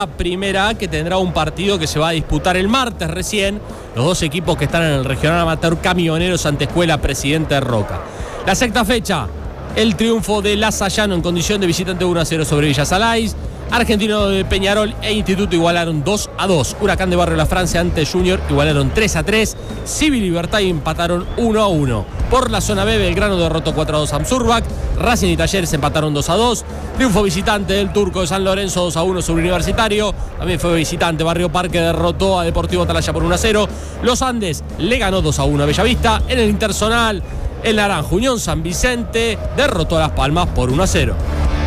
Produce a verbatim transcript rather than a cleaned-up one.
Primera A, que tendrá un partido que se va a disputar el martes recién. Los dos equipos que están en el regional amateur, Camioneros ante Escuela Presidente Roca. La sexta fecha, el triunfo de Lasallano en condición de visitante uno a cero sobre Villa Salais. Argentino de Peñarol e Instituto igualaron dos a dos. Huracán de Barrio La Francia ante Junior igualaron tres a tres. Civil Libertad empataron uno a uno. Por la zona B, Belgrano derrotó cuatro a dos a Amsurbac. Racing y Talleres empataron dos a dos. Triunfo visitante del Turco de San Lorenzo dos a uno sobre Universitario. También fue visitante. Barrio Parque derrotó a Deportivo Atalaya por uno a cero. Los Andes le ganó dos a uno a Bellavista. En el Interzonal, el Naranjo Unión San Vicente derrotó a Las Palmas por uno a cero.